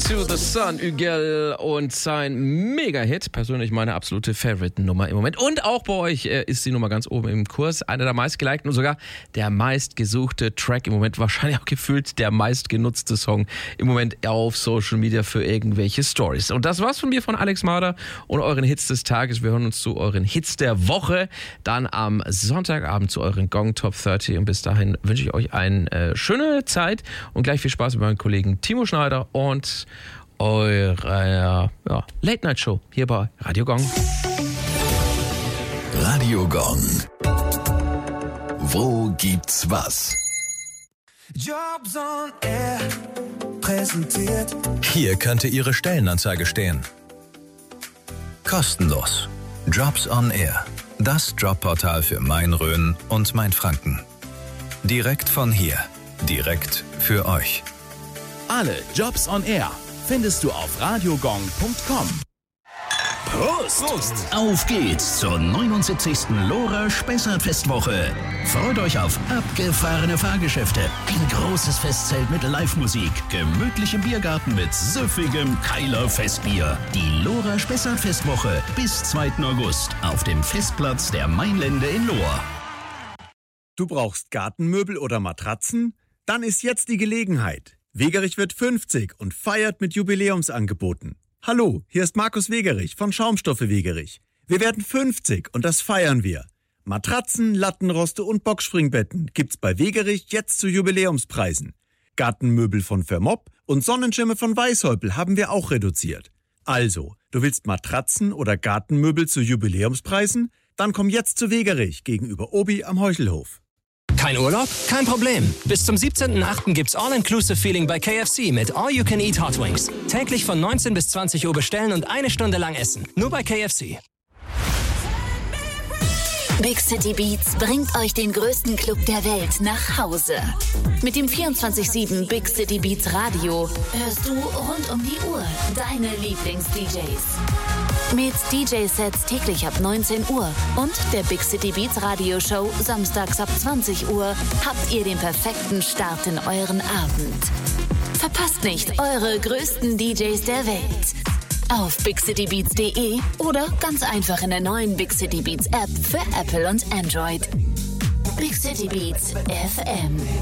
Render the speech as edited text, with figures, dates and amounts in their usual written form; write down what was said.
to the Sun, Ügel und sein Mega-Hit. Persönlich meine absolute Favorite-Nummer im Moment. Und auch bei euch ist die Nummer ganz oben im Kurs. Einer der meistgelikten und sogar der meistgesuchte Track im Moment. Wahrscheinlich auch gefühlt der meistgenutzte Song im Moment auf Social Media für irgendwelche Stories. Und das war's von mir, von Alex Marder und euren Hits des Tages. Wir hören uns zu euren Hits der Woche. Dann am Sonntagabend zu euren Gong Top 30. Und bis dahin wünsche ich euch eine schöne Zeit und gleich viel Spaß mit meinen Kollegen Timo Schneider und eure Late-Night-Show hier bei Radio Gong. Radio Gong. Wo gibt's was? Jobs on Air präsentiert. Hier könnte Ihre Stellenanzeige stehen. Kostenlos. Jobs on Air. Das Jobportal für Main-Rhön und Main-Franken. Direkt von hier. Direkt für euch. Alle Jobs on Air findest du auf radiogong.com. Prost! Auf geht's zur 79. Lora Spessart-Festwoche. Freut euch auf abgefahrene Fahrgeschäfte, ein großes Festzelt mit Live-Musik, gemütlichem Biergarten mit süffigem Keiler Festbier. Die Lora Spessart-Festwoche bis 2. August auf dem Festplatz der Mainlände in Lohr. Du brauchst Gartenmöbel oder Matratzen? Dann ist jetzt die Gelegenheit. Wegerich wird 50 und feiert mit Jubiläumsangeboten. Hallo, hier ist Markus Wegerich von Schaumstoffe Wegerich. Wir werden 50 und das feiern wir. Matratzen, Lattenroste und Boxspringbetten gibt's bei Wegerich jetzt zu Jubiläumspreisen. Gartenmöbel von Vermopp und Sonnenschirme von Weißhäupl haben wir auch reduziert. Also, du willst Matratzen oder Gartenmöbel zu Jubiläumspreisen? Dann komm jetzt zu Wegerich gegenüber Obi am Heuchelhof. Kein Urlaub? Kein Problem. Bis zum 17.08. gibt's All-Inclusive-Feeling bei KFC mit All-You-Can-Eat Hot Wings. Täglich von 19 bis 20 Uhr bestellen und 1 Stunde lang essen. Nur bei KFC. Big City Beats bringt euch den größten Club der Welt nach Hause. Mit dem 24/7 Big City Beats Radio hörst du rund um die Uhr deine Lieblings-DJs. Mit DJ-Sets täglich ab 19 Uhr und der Big City Beats Radioshow samstags ab 20 Uhr habt ihr den perfekten Start in euren Abend. Verpasst nicht eure größten DJs der Welt. Auf bigcitybeats.de oder ganz einfach in der neuen Big City Beats App für Apple und Android. Big City Beats FM.